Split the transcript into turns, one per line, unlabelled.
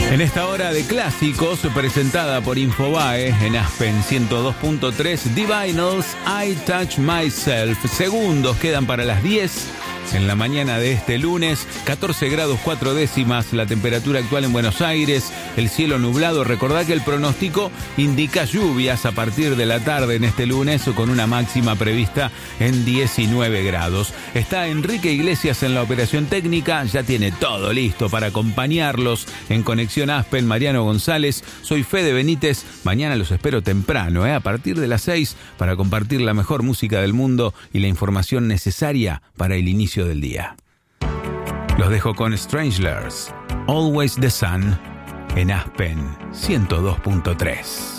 En esta hora de clásicos, presentada por Infobae en Aspen 102.3, Divinyls, I Touch Myself. Segundos quedan para las 10 en la mañana de este lunes. 14 grados 4 décimas la temperatura actual en Buenos Aires. El cielo nublado. Recordá que el pronóstico indica lluvias a partir de la tarde en este lunes, con una máxima prevista en 19 grados. Está Enrique Iglesias en la operación técnica. Ya tiene todo listo para acompañarlos en Conexión Aspen. Mariano González. Soy Fede Benítez. Mañana los espero temprano, a partir de las 6, para compartir la mejor música del mundo y la información necesaria para el inicio del día. Los dejo con Stranglers, Always the Sun, en Aspen 102.3.